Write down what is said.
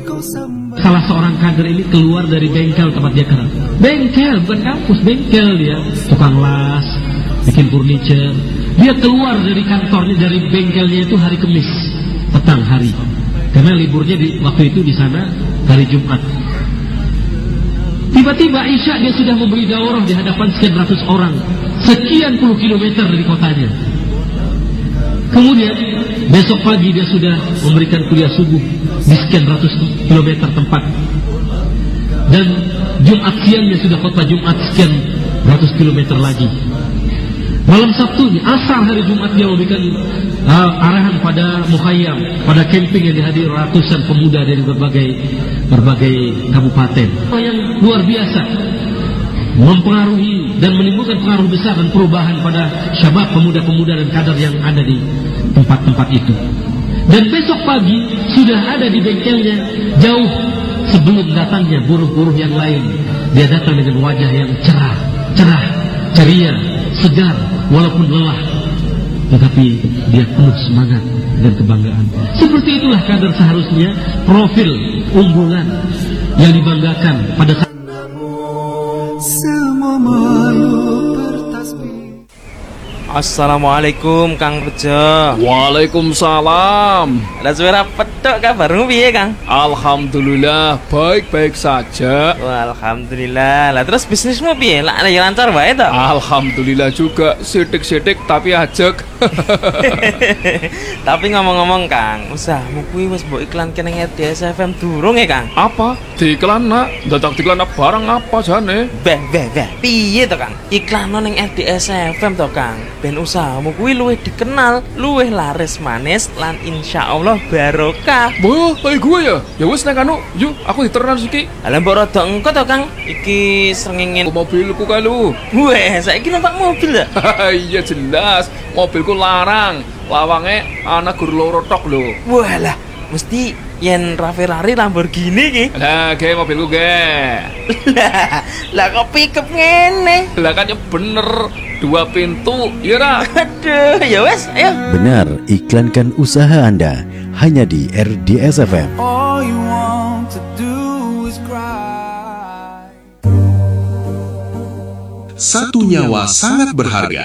Salah seorang kader ini keluar dari bengkel tempat dia kerja. Bengkel, bukan kampus, bengkel dia. Tukang las, bikin furniture. Dia keluar dari kantornya, dari bengkelnya itu hari Kamis, petang hari. Karena liburnya waktu itu di sana hari Jumat. Tiba-tiba Isya dia sudah memberi daurah di hadapan sekian ratus orang, sekian puluh kilometer dari kotanya. Kemudian besok pagi dia sudah memberikan kuliah subuh di sekian ratus kilometer tempat. Dan Jumat siangnya sudah khotbah Jumat sekian ratus kilometer lagi. Malam Sabtunya, asar hari Jumat dia memberikan arahan pada mukhayyam, pada camping yang dihadiri ratusan pemuda dari berbagai kabupaten. Yang luar biasa, mempengaruhi dan menimbulkan pengaruh besar dan perubahan pada syabab, pemuda-pemuda dan kader yang ada di tempat-tempat itu. Dan besok pagi sudah ada di bengkelnya jauh sebelum datangnya buruh-buruh yang lain. Dia datang dengan wajah yang cerah, ceria, segar, walaupun lelah, tetapi dia penuh semangat dan kebanggaan. Seperti itulah kader seharusnya, profil unggulan yang dibanggakan pada saat Assalamualaikum Kang Rejo. Waalaikumsalam. Lah suara petok kabarmu piye Kang? Alhamdulillah baik-baik saja. Wah, alhamdulillah. Lah terus bisnismu piye? Lah ya lancar wae to? Alhamdulillah juga, sidik-sidik tapi ajek. Tapi ngomong-ngomong Kang, usahamu kuwi wis mbok iklan kene RDS FM durung ya Kang? Apa? Diiklan nak? Dadak diiklan barang apa jane? Beh. Piye to Kang? Iklan ning RDS FM to Kang. Ben usahamu kuwi luwih dikenal, luwih laris manis lan insyaallah barokah. Wah, kayak gue ya? Ya wis nek anu, yuk aku diteran siki. Lah mbok rada engko to Kang. Iki srengenge Mobilku kalu. Weh, saiki numpak mobil ya? Iya jelas, mobilku larang. Lawange ana gur loro tok lho. Walah, mesti yen Ferrari Lamborghini ki. Lah, ge mobilku ge. Lah kok pickup ngene? Lah kan ya bener, 2 pintu, ya ra? Aduh, ya wes, ayo. Benar, iklankan usaha Anda hanya di RDS FM. Satu nyawa sangat berharga.